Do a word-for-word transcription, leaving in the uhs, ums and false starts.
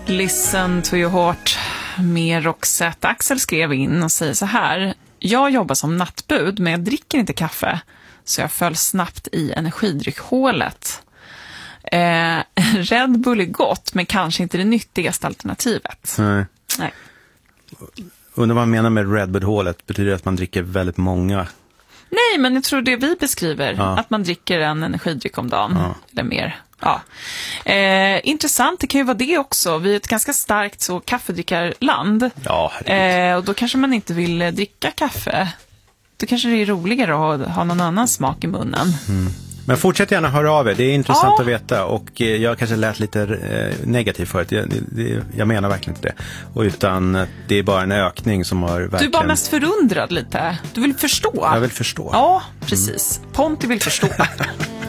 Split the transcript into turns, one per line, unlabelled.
Listen to your heart med Roxette. Axel skrev in och säger så här: jag jobbar som nattbud men jag dricker inte kaffe så jag föll snabbt i energidryckhålet. Eh, Red Bull är gott men kanske inte det nyttigaste alternativet.
Nej.
Nej.
Undrar vad man menar med Red Bull-hålet. Betyder det att man dricker väldigt många?
Nej, men jag tror det vi beskriver,
ja. Att
man dricker en energidryck om dagen
ja.
eller mer. Ja. Eh, intressant, det kan ju vara det också. Vi är ett ganska starkt så kaffedrickarland.
Ja,
eh, och då kanske man inte vill dricka kaffe. Då kanske det är roligare att ha någon annan smak i munnen.
Mm. Men fortsätt gärna höra av er, det är intressant
ja.
att veta. Och eh, jag kanske lät lite eh, negativ förut, jag, det, jag menar verkligen inte det. Och utan det är bara en ökning som har verkligen...
Du är bara mest förundrad lite, du vill förstå.
Jag vill förstå.
Ja, precis. Mm. Ponti vill förstå.